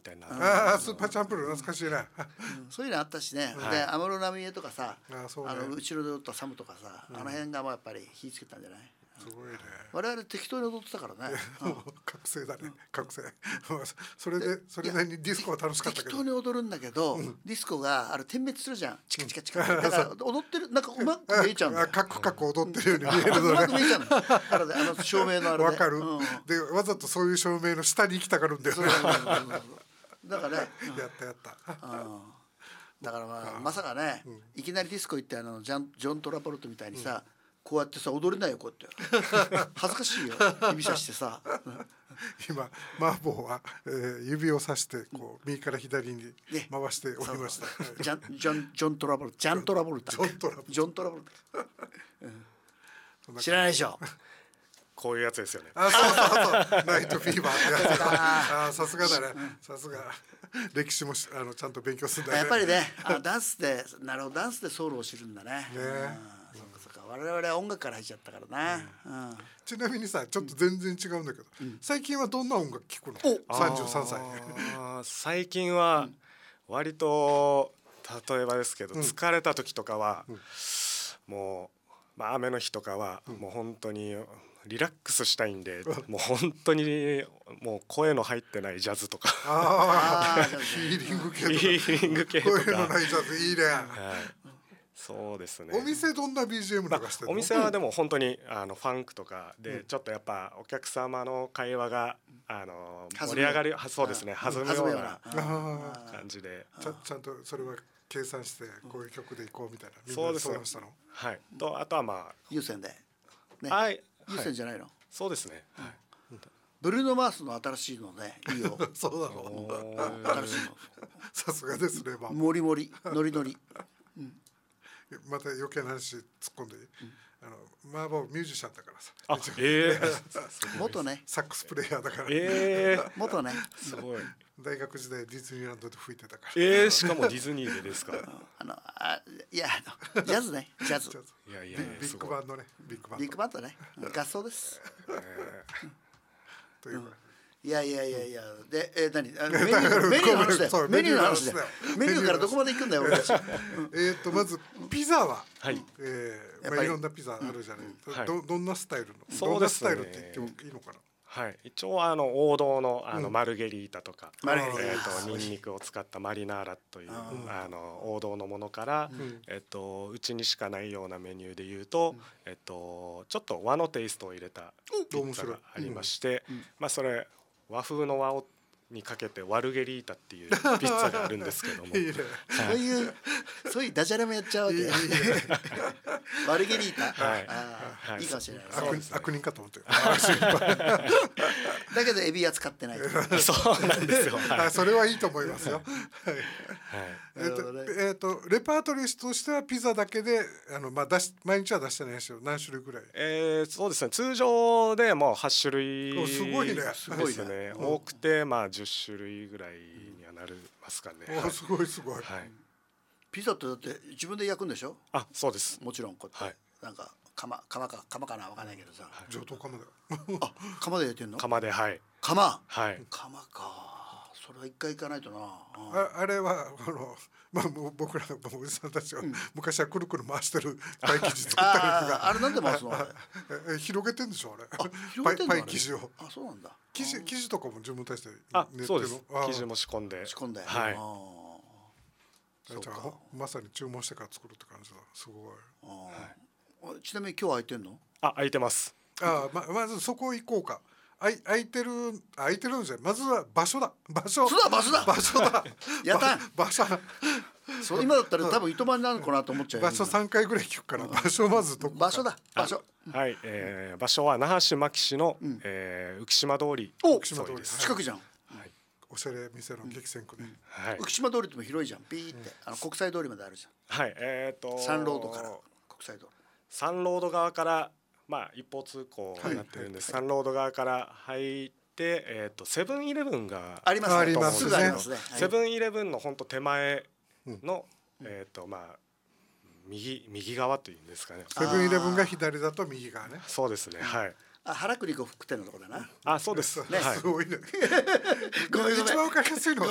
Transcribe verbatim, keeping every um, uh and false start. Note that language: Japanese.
みたいな、 ああスーパーチャンプルー懐かしいね、 うん、そういうのあったしね、 はいで安室奈美恵とかさ、 あそうねあの後ろで踊ったサムとかさ、あの辺がまあやっぱり火つけたんじゃない。 すごいね。 我々適当に踊ってたからね、うんもう覚醒だね、覚醒。それでそれなりにディスコは楽しかったけど。 適当に踊るんだけど、ディスコがあれ点滅するじゃん、チカチカチカって、だから踊ってるなんかうまく見えちゃうんだよ。 カクカク踊ってるように見えるうまのね。 く見えちゃうんだよ。あれであの照明のあれで。 わかる、 うん、 でわざとそういう照明の下に行きたがるんだよね。 だからね、うん、 やったやった。 うんだからまあまさかね、いきなりディスコ行ってあのジャンジョン・トラボルトみたいにさ、こうやってさ踊れないよこうやって恥ずかしいよ指さしてさ。 今マーボーは、えー、指をさしてこう右から左に回しておりました。 ジャンジョンジョントラボルトジャントラボルトジョントラボルトジョントラボルト知らないでしょ。 こういうやつですよね。 あそうそうそうナイトフィーバーってやつだ。あさすがだね、さすが歴史もしあのちゃんと勉強するんだね。 やっぱりね、あダンスでなるほどダンスでソウルを知るんだね。 ね、 うん、そっかそっか我々は音楽から入っちゃったからな。うん、 ちなみにさちょっと全然違うんだけど、うん、最近はどんな音楽聴くの？さんじゅうさんさい。 あ最近は割と例えばですけど、うん、疲れた時とかは、うん、もう、まあ、雨の日とかはもう本当にリラックスしたいんで、うん、もう本当にもう声の入ってないジャズとかあヒーリング系とかヒーリング系とか声のないジャズいいね、はい、 そうですね。 お店どんな ビージーエム とかしてるの？ お店はでも本当にあのファンクとかで、うん、ちょっとやっぱお客様の会話があの盛り上がりそうですね、弾むような感じでち ゃ, ちゃんとそれは計算してこういう曲でいこうみたいな、みんそうですね、 したの？ はい。とあとはまあ優先で、ね、 はい優先じゃないの？ そうですね、はい、 ブルーノ・マースの新しいのねいいよそうなの？ 新しいのさすがですね。 もりもりノリノリ、 うん、また余計な話突っ込んでいい？うん、あのマーボーミュージシャンだからさ。 あ、えー、 元ねサックスプレイヤーだから。 えー、 元ね。 すごい。 大学時代ディズニーランドで吹いてたから。 えー、しかもディズニーでですか？ あのあいやあのジャズねジャズ。 いやいやビッグバンドねビッグバンド。 ビッグバンドね合奏です。 えー、というか。 いやいやいやいやでえ何メニューメニューの話だよ。メニューの話だよ。メニューからどこまで行くんだよ俺たち。 えっとまずピザは、 はい、 えー、まあいろんなピザあるじゃない。 うん、 どどんなスタイルの？ そうですね、 どんなスタイルって言ってもいいのかな？ はい、一応あの王道のあのマルゲリータとか、 うん、えー、とニンニクを使ったマリナーラというあの王道のものから、うん、えっとうちにしかないようなメニューでいうと、うん、えっとちょっと和のテイストを入れたピッツァがありまして、うん、まあそれ和風の和をにかけてワルゲリータっていうピッツァがあるんですけども、いいね、 そういうそういうダジャレもやっちゃうわけ。いいね、ワルゲリータ、はい、あ、はい、いいかもしれない、ね、 悪, 悪人かと思ってだけどエビは使ってない。 そうなんですよ、 はい、それはいいと思いますよ。はい、えっ、ー、と、えー、とレパートリーとしてはピザだけであの、まあ、出し毎日は出してないですよ。何種類ぐらい？ えー、そうですね、通常でもうはち種類すごいねですね、多くてまあじゅっ種類ぐらいにはなりますかね。 おすごいすごい、はい、 ピザってだって自分で焼くんでしょ？ あ、そうです。 もちろんこうやって、はい、なんか釜釜か釜かな分かんないけどさ、 上等釜だよ。 あ、釜で焼いてんの？ 釜で、はい。 釜、 はい。 釜か、それは一回行かないとな。 あ, あれはあの、まあ、僕らのおじさんたちは、うん、昔はくるくる回してるパイ生地作ったりとか。 あれなんで回すの？ 広げてんでしょあれ。 あ、広げてんの？ パイ生地を。 あ、そうなんだ。 生地生地とかも自分たちで練ってるの？あ、そうです。生地も仕込んで。 仕込んで。 はい。 じゃあまさに注文してから作るって感じだ。すごい。 はい、ちなみに今日空いてんの？ あ、空いてます。 あ、ままずそこ行こうか。あい空いてる空いてるんじゃない。まずは場所だ。場所。 そうだ場所だ。 場所だ。 やった場所。 そう今だったら多分糸満になるかなと思っちゃう。 場所さんかいぐらい聞くから、場所まずどこか。 場所だ。場所。 はい、えー、場所は那覇市牧市の、うん、えー、浮島通り。 お、浮島通り近くじゃん。 はい。おしゃれ店の激戦区で。 はい。浮島通りっても広いじゃん。ピーってあの国際通りまであるじゃん。はい。えっと。 サンロードから国際通り。 サンロード側からまあ一方通行になってるんです。サンロード側から入って。でえー、とセブンイレブンがありますね。ありますね。 セブンイレブンの本当手前の、うん、えっ、ー、とまあ右右側というんですかね。 セブンイレブンが左だと右側ね。 そうですね。はい。 あ、原栗子福店のところだな。 あ、そうです。 ね、はい、すごいね。 ごめんごめん。 一番わかりやすいのは